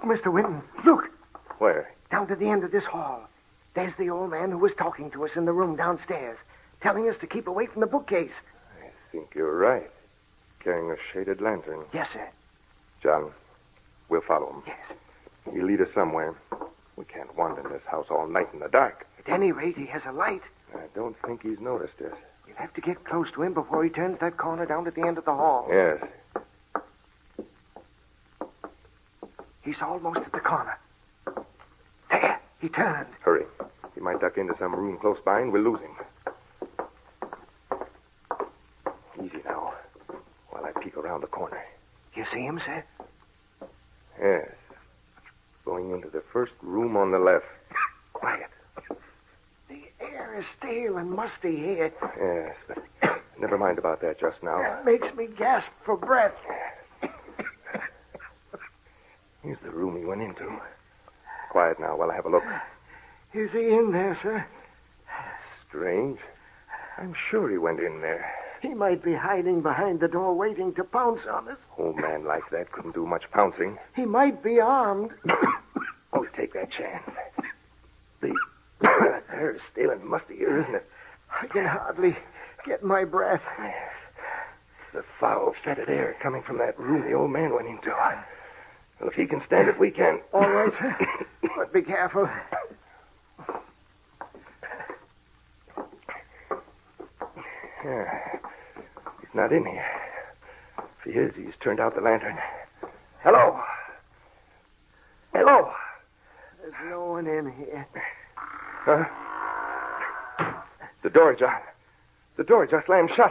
Mr. Winton, look. Where? Down to the end of this hall. There's the old man who was talking to us in the room downstairs, telling us to keep away from the bookcase. I think you're right. Carrying a shaded lantern. Yes, sir. John, we'll follow him. Yes. He'll lead us somewhere. We can't wander in this house all night in the dark. At any rate, he has a light. I don't think he's noticed us. We'll have to get close to him before he turns that corner down at the end of the hall. Yes. He's almost at the corner. There, he turned. Hurry. He might duck into some room close by and we'll lose him. Easy now, while I peek around the corner. You see him, sir? Yes. Going into the first room on the left. Quiet. The air is stale and musty here. Yes, but never mind about that just now. That makes me gasp for breath. Here's the room he went into. Quiet now while I have a look. Is he in there, sir? Strange. I'm sure he went in there. He might be hiding behind the door waiting to pounce on us. Old man like that couldn't do much pouncing. He might be armed. Always take that chance. The air is stale and musty here, isn't it? I can hardly get my breath. The foul, fetid air coming from that room the old man went into. Well, if he can stand it, we can. All right, sir. But be careful. Yeah. He's not in here. If he is, he's turned out the lantern. Hello. Hello. There's no one in here. Huh? The door, John. The door just slammed shut.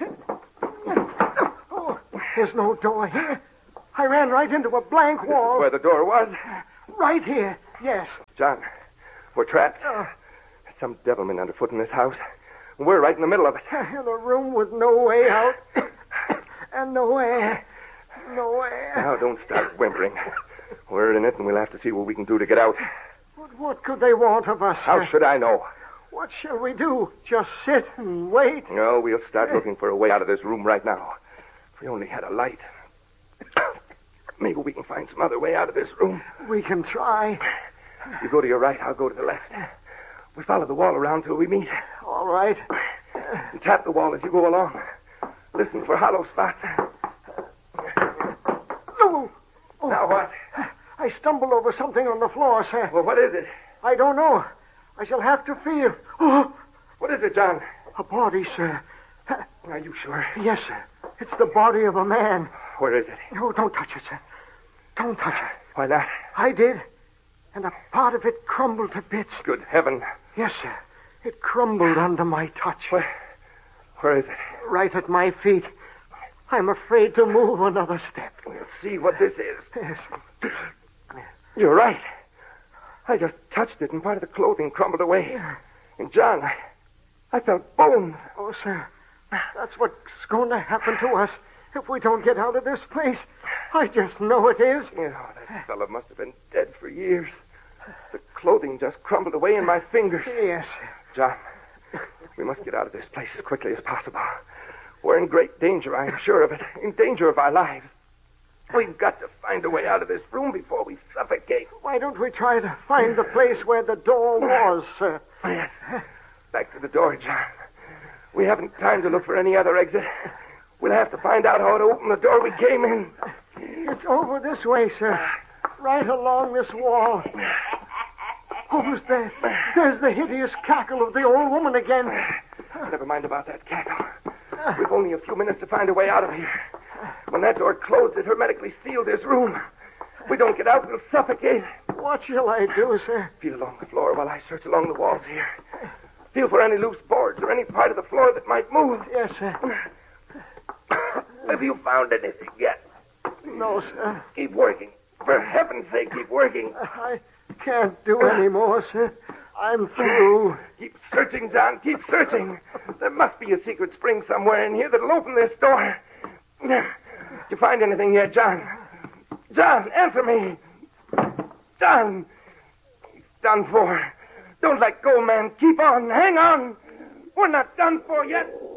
Oh, there's no door here. I ran right into a blank wall. Where the door was? Right here, yes. John, we're trapped. There's some devilment underfoot in this house. We're right in the middle of it. In a room with no way out. And no air. No air. Now, don't start whimpering. We're in it, and we'll have to see what we can do to get out. But what could they want of us? How should I know? What shall we do? Just sit and wait? No, we'll start looking for a way out of this room right now. If we only had a light. Maybe we can find some other way out of this room. We can try. You go to your right, I'll go to the left. We follow the wall around till we meet. All right. And tap the wall as you go along. Listen for hollow spots. No. Oh, now what? I stumbled over something on the floor, sir. Well, what is it? I don't know. I shall have to feel. Oh, what is it, John? a body, sir. Are you sure? Yes, sir. It's the body of a man. Where is it? No, don't touch it, sir. Don't touch it. Why not? I did. And a part of it crumbled to bits. Good heaven. Yes, sir. It crumbled under my touch. Where is it? Right at my feet. I'm afraid to move another step. We'll see what this is. Yes. You're right. I just touched it and part of the clothing crumbled away. And John, I felt bones. Oh, sir. That's what's going to happen to us if we don't get out of this place. I just know it is. That fellow must have been dead for years. The clothing just crumbled away in my fingers. Yes. John, we must get out of this place as quickly as possible. We're in great danger, I am sure of it. In danger of our lives. We've got to find a way out of this room before we suffocate. Why don't we try to find the place where the door was, sir? Yes. Back to the door, John. We haven't time to look for any other exit. We'll have to find out how to open the door we came in. It's over this way, sir. Right along this wall. Who's there? There's the hideous cackle of the old woman again. Never mind about that cackle. We've only a few minutes to find a way out of here. When that door closed, it hermetically sealed this room. If we don't get out, we'll suffocate. What shall I do, sir? Feel along the floor while I search along the walls here. Feel for any loose boards or any part of the floor that might move. Yes, sir. Have you found anything yet? No, sir. Keep working. For heaven's sake, keep working. I can't do any more, sir. I'm through. Keep searching, John. Keep searching. There must be a secret spring somewhere in here that'll open this door. Did you find anything yet, John? John, answer me. John. He's done for. Don't let go, man. Keep on. Hang on. We're not done for yet.